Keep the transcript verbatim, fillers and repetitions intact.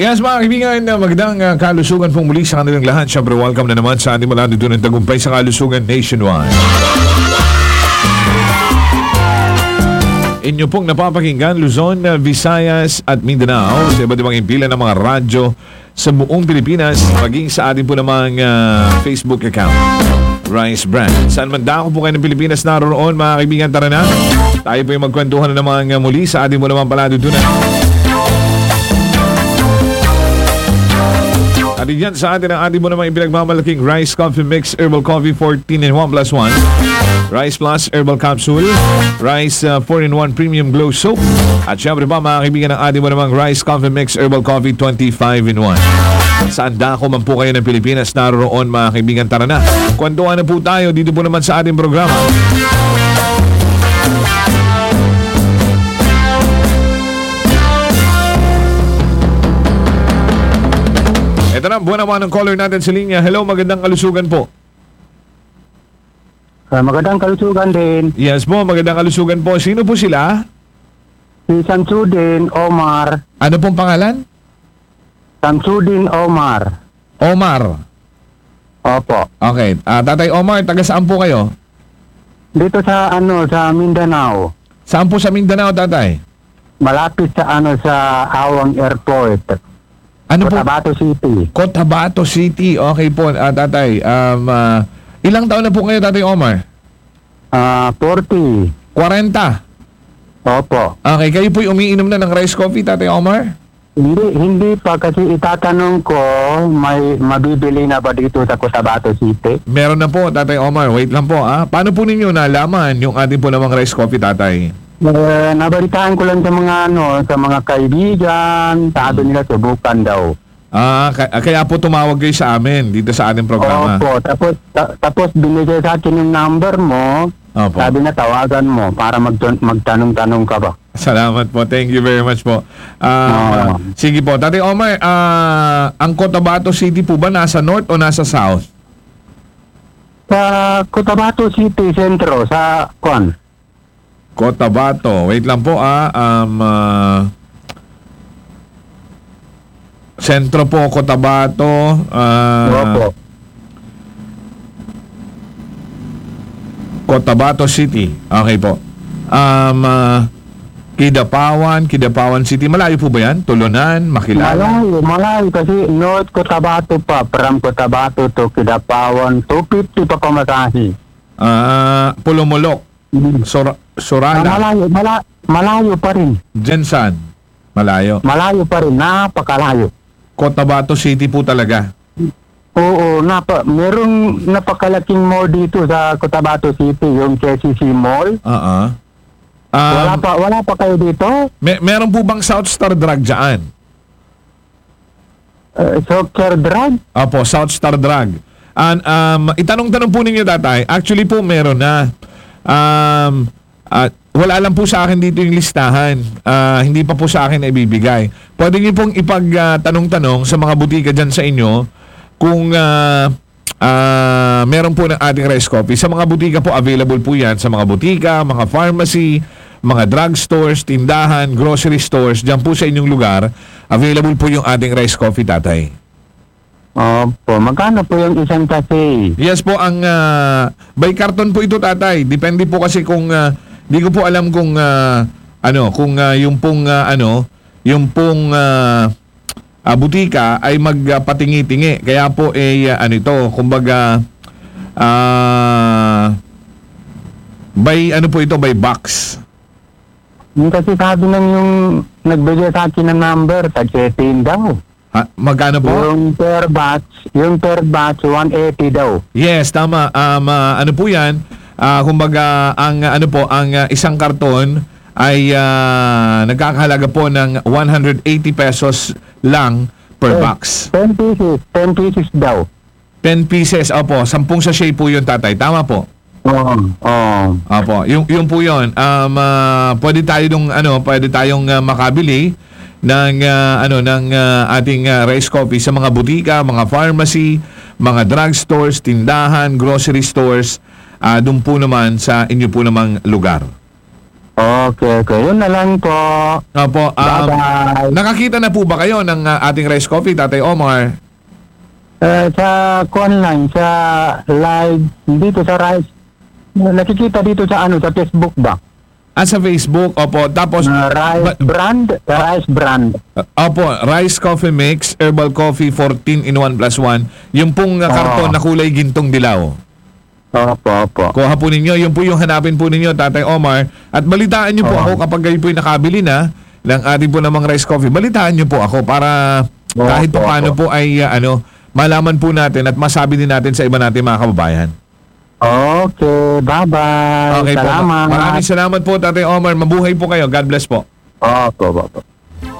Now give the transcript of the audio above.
Yes, mga kaibigan, uh, magandang uh, kalusugan pong muli sa kanilang lahat. Siyempre, welcome na naman sa ating mula dito ng tagumpay sa kalusugan nationwide. Inyo pong napapakinggan Luzon, uh, Visayas at Mindanao sa iba't ibang impila ng mga radyo sa buong Pilipinas, maging sa ating po namang uh, Facebook account, Rice Brand. Saan man dako po kayo ng Pilipinas naroon, mga kaibigan, tara na. Tayo po yung magkwentuhan na naman uh, muli sa ating po namang paladutunan. At yan sa atin ang ating mo naman ipinagmamalaking Rice Coffee Mix Herbal Coffee fourteen in one plus one, Rice Plus Herbal Capsule, Rice uh, four in one Premium Glow Soap, at syempre pa mga kaibigan ang ating mo namang Rice Coffee Mix Herbal Coffee twenty-five in one. Saan dako man po kayo ng Pilipinas naroon, mga kaibigan, tara na. Kwentuhan na po tayo dito po naman sa ating programa. Ito na, buwan naman ang caller natin sa linya. Hello, magandang kalusugan po. Uh, magandang kalusugan din. Yes po, magandang kalusugan po. Sino po sila? Si Samsudin Omar. Ano pong pangalan? Samsudin Omar. Omar. Opo. Okay. Uh, Tatay Omar, taga saan po kayo? Dito sa ano sa Mindanao. Saan po sa Mindanao, tatay? Malapit sa ano sa Awang Airport. Ano po? Cotabato City. Cotabato City. Okay po, uh, tatay. Um, uh, ilang taon na po kayo, tatay Omar? Ah, uh, forty. forty. Opo. Okay, kayo po'y umiinom na ng rice coffee, tatay Omar? Hindi hindi pa kasi itatanong ko, may mabibili na ba dito sa Cotabato City? Meron na po, tatay Omar. Wait lang po, ah. Paano po ninyo nalaman yung ating po namang rice coffee, tatay? Eh, nabalitaan ko lang sa mga ano, sa mga kaibigan, sabi nila subukan daw. Ah, kaya, kaya po tumawag kayo sa amin dito sa ating programa. Opo, tapos ta- tapos binigay sa akin yung number mo. Opo. Sabi na tawagan mo para mag- magtanong-tanong ka ba. Salamat po. Thank you very much po. Ah, Oh. sige po. Tatay Omar, ah, ang Cotabato City po ba nasa north o nasa south? Sa Cotabato City Centro, sa Kwan. Cotabato. Wait lang po, ah. Um, ah, sentro po, Cotabato. Ah, Opo. Cotabato City. Okay po. Um, ah, Kidapawan, Kidapawan City. Malayo po ba yan? Tulunan, Makilala? Malayo, malayo kasi North Cotabato pa. From Cotabato to Kidapawan, two fifty pa pamasahe. Ah, Pulumulok. Sor- Ah, Sorala. malayo, mala- malayo pa rin. Jensan. Malayo. Malayo pa rin, napakalayo. Cotabato City po talaga. Oo, napa, merong napakalaking mall dito sa Cotabato City, yung K C C Mall. Oo. Um, Wala pa, wala pa kayo dito? May, meron po bang South Star Drug dyan? Uh, soccer drug? Opo, South Star Drug. And, um, itanong-tanong po ninyo, tatay. Actually po, meron na. Um, at wala lang po sa akin dito yung listahan. Ah, hindi pa po sa akin na ibibigay. Pwede niyo pong ipag-tanong-tanong sa mga butika dyan sa inyo kung ah, ah, meron po ng ating rice coffee. Sa mga butika po, available po yan. Sa mga butika, mga pharmacy, mga drugstores, tindahan, grocery stores, dyan po sa inyong lugar, available po yung ating rice coffee, tatay. Opo, magkano po yung isang kasi? Yes po, ang uh, by carton po ito, tatay. Depende po kasi kung uh, di ko po alam kung uh, ano, kung uh, yung pong uh, ano, yung pong uh, uh, butika ay magpatingi-tingi. Kaya po eh uh, ano ito, kumbaga uh, by ano po ito, by box. Yung kasi sabi nang yung nagbigay sa akin ng number, tag-setting daw. Ha, magkano po? Yung per batch, yung per batch, one eighty daw. Yes, tama. Um, uh, ano po yan? Uh, kumbaga, ang uh, ano po, ang uh, isang karton ay uh, nagkakahalaga po ng one hundred eighty pesos lang per box. ten pieces, ten pieces daw. ten pieces, opo. Sampung sachet po yun, tatay. Tama po. Oo, oo. Opo, yung, yung po yun. Um, uh, pwede tayo nung, ano, pwede tayong uh, makabili ng uh, ano ng uh, ating uh, rice coffee sa mga butika, mga pharmacy, mga drugstores, tindahan, grocery stores, uh, doon po naman sa inyo po namang lugar. Okay, okay. Yun na lang po. Opo. Um, Bye-bye. nakakita na po ba kayo ng ah, ating rice coffee, Tatay Omar? Eh, sa online, sa live, dito sa Rice, nakikita dito sa ano, sa Facebook ba? Ah, sa Facebook. Opo. Tapos, Na Rice ba- brand, Rice brand. Uh, Opo, rice coffee mix, herbal coffee fourteen in one plus one. Yung pong uh, karton Oo. na kulay gintong dilaw. Opo, opo. Kuha po ninyo, yun po yung hanapin po ninyo, Tatay Omar. At balitaan nyo po Oo. ako kapag kayo po yung nakabili na ng ating po namang rice coffee. Balitaan nyo po ako para Oo, kahit pa opo, paano opo. po ay uh, ano, malaman po natin at masabi din natin sa iba natin mga kababayan. Okay, bye-bye. Okay po. Salamat. Maraming salamat po, Tatay Omar. Mabuhay po kayo. God bless po. Opo, opo.